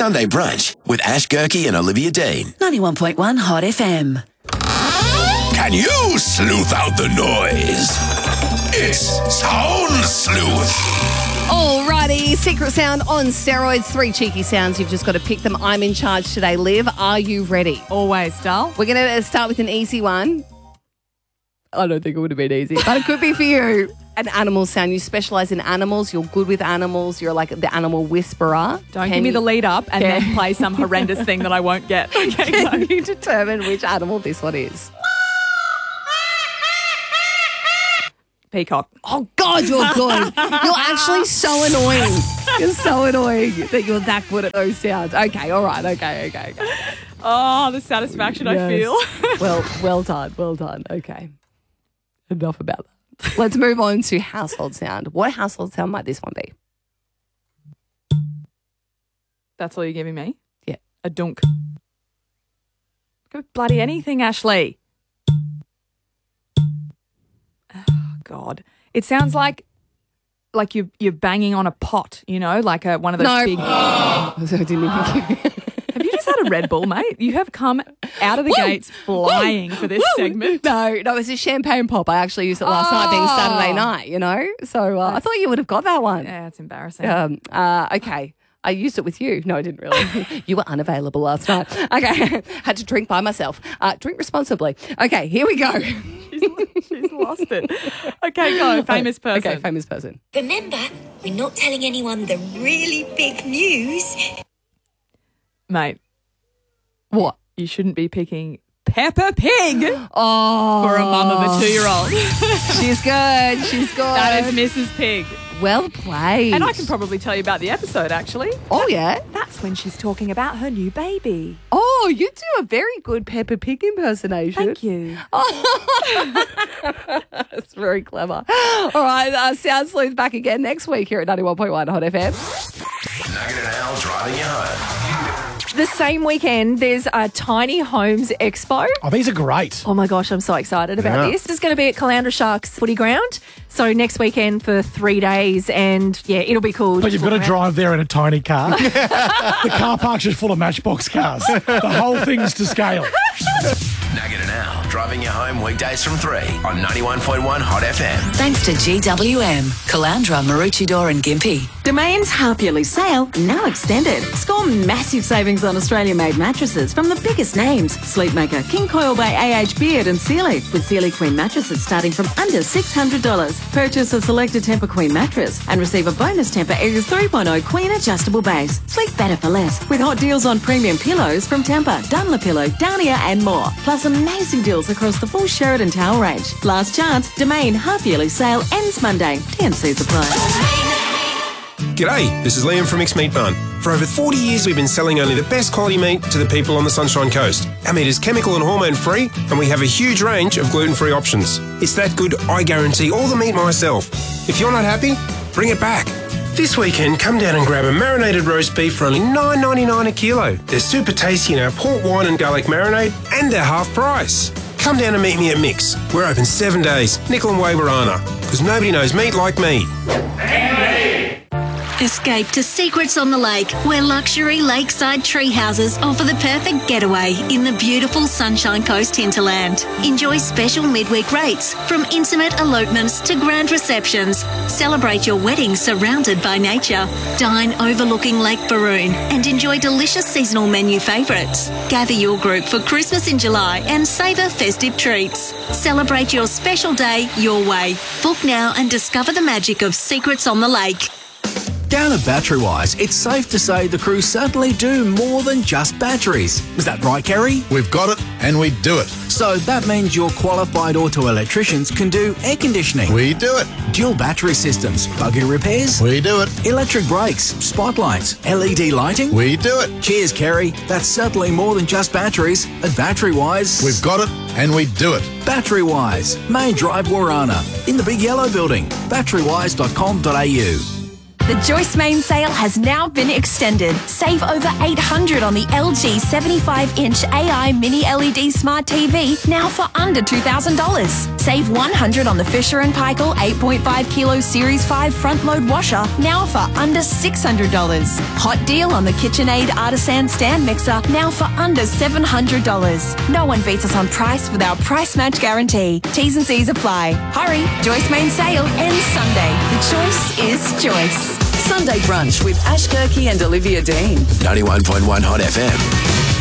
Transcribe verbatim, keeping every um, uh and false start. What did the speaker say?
Sunday Brunch with Ash Gerke and Olivia Dean. ninety-one point one Hot F M. Can you sleuth out the noise? It's Sound Sleuth. Alrighty, secret sound on steroids. Three cheeky sounds. You've just got to pick them. I'm in charge today. Liv, are you ready? Always, Dal. We're going to start with an easy one. I don't think it would have been easy, but it could be for you. An animal sound. You specialise in animals. You're good with animals. You're like the animal whisperer. Don't Can give me you- the lead up and Yeah. then play some horrendous thing that I won't get. Okay, Can go. you determine which animal this one is? Peacock. Oh, God, you're good. You're actually so annoying. You're so annoying that you're that good at those sounds. Okay, all right. Okay, okay, okay. Oh, the satisfaction I Yes. feel. Well, well done. Well done. Okay. Enough about that. Let's move on to household sound. What household sound might this one be? That's all you're giving me? Yeah. A dunk. Go bloody anything, Ashley. Oh, God. It sounds like like you you're banging on a pot, you know, like a, one of those No. big. I didn't even hear. Have you just had a Red Bull, mate? You have come out of the Woo! gates flying for this Woo! segment. No, no, it's a champagne pop. I actually used it last night being Oh. Saturday night, you know? So uh, I thought you would have got that one. Yeah, it's embarrassing. Um, uh, okay. I used it with you. No, I didn't really. You were unavailable last night. Okay. Had to drink by myself. Uh, drink responsibly. Okay, here we go. She's, she's lost it. Okay, go. Famous person. Okay, famous person. Remember, we're not telling anyone the really big news. Mate, What? you shouldn't be picking Peppa Pig Oh. for a mum of a two-year-old. She's good. She's good. That is Missus Pig. well played. And I can probably tell you about the episode, actually. Oh, yeah? That's when she's talking about her new baby. Oh, you do a very good Peppa Pig impersonation. Thank you. That's very clever. All right, uh, Sound Sleuth back again next week here at ninety-one point one Hot F M. Nugget and Al driving you home. The same weekend, there's a Tiny Homes Expo. Oh, these are great. Oh my gosh, I'm so excited about Yeah. this. This is going to be at Caloundra Sharks footy ground. So next weekend for three days and yeah, it'll be cool. But Just you've got to walk around. drive there in a tiny car. The car park's just full of Matchbox cars. The whole thing's to scale. Nugget and Al driving you home weekdays from three on ninety-one point one Hot F M. Thanks to G W M, Caloundra, Maroochydore and Gympie. Domain's half-yearly sale now extended. Score massive savings on Australia-made mattresses from the biggest names. Sleepmaker, King Coil by A H Beard and Sealy, with Sealy Queen mattresses starting from under six hundred dollars. Purchase a selected Tempur Queen mattress and receive a bonus Tempur Aegis three point oh Queen adjustable base. Sleep better for less with hot deals on premium pillows from Tempur, Dunlopillow, Downia and more. Plus amazing deals across the full Sheridan towel range. Last chance, Domain half-yearly sale ends Monday. T and C's apply. G'day, this is Liam from Mixed Meat Barn. For over forty years, we've been selling only the best quality meat to the people on the Sunshine Coast. Our meat is chemical and hormone free, and we have a huge range of gluten-free options. It's that good, I guarantee all the meat myself. If you're not happy, bring it back. This weekend, come down and grab a marinated roast beef for only nine ninety-nine a kilo. They're super tasty in our port wine and garlic marinade, and they're half price. Come down and meet me at Mix. We're open seven days, Nickel and Waberana, because nobody knows meat like me. Escape to Secrets on the Lake, where luxury lakeside tree houses offer the perfect getaway in the beautiful Sunshine Coast hinterland. Enjoy special midweek rates, from intimate elopements to grand receptions. Celebrate your wedding surrounded by nature. Dine overlooking Lake Baroon and enjoy delicious seasonal menu favourites. Gather your group for Christmas in July and savour festive treats. Celebrate your special day your way. Book now and discover the magic of Secrets on the Lake. Down at Batterywise, it's safe to say the crew certainly do more than just batteries. Is that right, Kerry? We've got it, and we do it. So that means your qualified auto electricians can do air conditioning. We do it. Dual battery systems, buggy repairs. We do it. Electric brakes, spotlights, L E D lighting. We do it. Cheers, Kerry. That's certainly more than just batteries. At Batterywise, We've got it, and we do it. Batterywise, Main Drive, Warana, in the Big Yellow Building. batterywise dot com dot a u. The Joyce Main sale has now been extended. Save over eight hundred dollars on the L G seventy-five inch A I Mini L E D Smart T V, now for under two thousand dollars. Save one hundred dollars on the Fisher and Paykel eight point five kilo Series five front load washer, now for under six hundred dollars. Hot deal on the KitchenAid Artisan stand mixer, now for under seven hundred dollars. No one beats us on price with our price match guarantee. T's and C's apply. Hurry, Joyce Main sale ends Sunday. The choice is Joyce. Sunday brunch with Ash Kirky and Olivia Dean. ninety-one point one Hot F M.